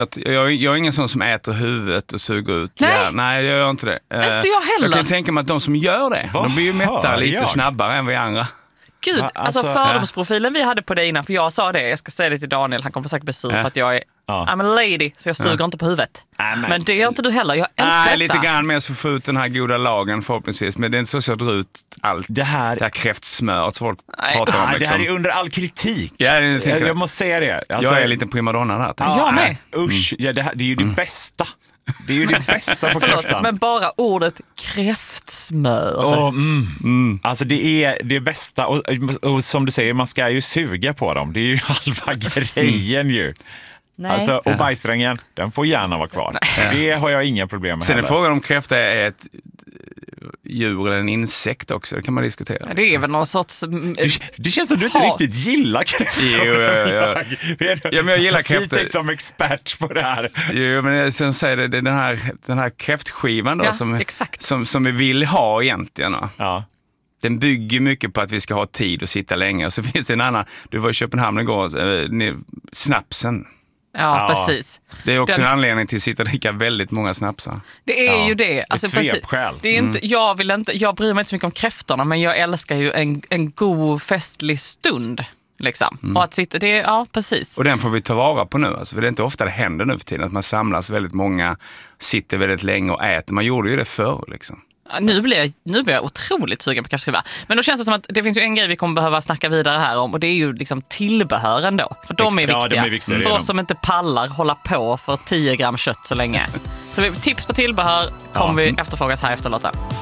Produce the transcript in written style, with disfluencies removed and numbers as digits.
Jag är ingen sån som äter huvudet och suger ut. Nej, jag gör inte det. Inte jag heller. Jag kan tänka mig att de som gör det, de blir ju mätta lite snabbare än vi andra. Gud, alltså fördomsprofilen vi hade på det innan, för jag sa det, jag ska säga det till Daniel, han kommer säkert bli sur för att jag är I'm a lady, så jag suger inte på huvudet. Men det gör inte du heller, jag älskar detta. Lite grann mer så få ut den här goda lagen förhoppningsvis, men det är inte så jag drar ut allt det här kräftsmöret folk pratar om. Det här är under all kritik. Jag måste säga det. Alltså, jag är lite primadonna där. Jag med. Usch, det är ju det bästa. Det är ju det bästa på kräftan. Men bara ordet kräftsmör. Alltså det är det bästa. Och som du säger, man ska ju suga på dem. Det är ju halva grejen ju. Alltså, och bajssträngen, den får gärna vara kvar. Det har jag inga problem med. Sen är frågan om kräfta är ett djur eller en insekt också, det kan man diskutera. Det är väl någon sorts... Det känns som du inte riktigt gillar kräftor. Jo, men jag gillar kräftor. Du är som expert på det här. Jo, men som säger det är den här kräftskivan då, som vi vill ha egentligen. Ja. Den bygger mycket på att vi ska ha tid att sitta länge. Och så finns det en annan, du var i Köpenhamn igår, snapsen. Ja, precis. Det är också en anledning till att sitta och dricka väldigt många snapsar. Det är ju det. Alltså, ett svepskäl. Det är inte, jag bryr mig inte så mycket om kräftorna, men jag älskar ju en god festlig stund. Liksom. Och att sitta, precis. Och den får vi ta vara på nu. Alltså, för det är inte ofta det händer nu för tiden. Att man samlas väldigt många, sitter väldigt länge och äter. Man gjorde ju det förr liksom. Nu blir jag otroligt sugen på kräftskiva. Men då känns det som att det finns ju en grej vi kommer behöva snacka vidare här om. Och det är ju liksom tillbehören då. För de är viktiga. De är viktiga för oss som inte pallar hålla på för 10 gram kött så länge. Så tips på tillbehör kommer vi efterfrågas här efter låten.